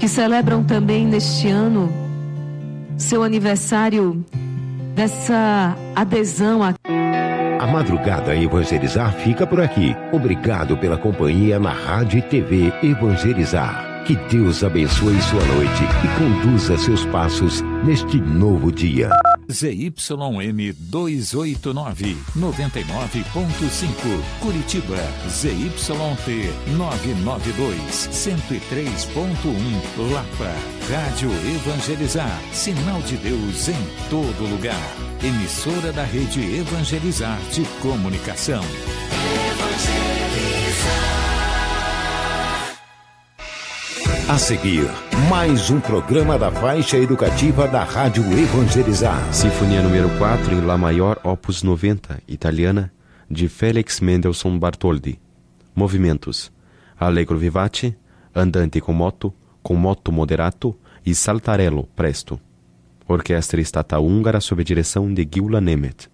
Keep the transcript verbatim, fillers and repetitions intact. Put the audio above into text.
que celebram também neste ano seu aniversário dessa adesão a... A Madrugada Evangelizar fica por aqui. Obrigado pela companhia na Rádio e T V Evangelizar. Que Deus abençoe sua noite e conduza seus passos neste novo dia. Z Y M duzentos e oitenta e nove, noventa e nove ponto cinco, Curitiba. Z Y T novecentos e noventa e dois, cento e três ponto um, Lapa. Rádio Evangelizar, sinal de Deus em todo lugar. Emissora da Rede Evangelizar de Comunicação. A seguir, mais um programa da faixa educativa da Rádio Evangelizar. Sinfonia número quatro em Lá maior, opus noventa, italiana, de Felix Mendelssohn Bartholdy. Movimentos: Allegro vivace, andante com moto, com moto moderato e saltarello presto. Orquestra Estatal Húngara sob direção de Gyula Nemeth.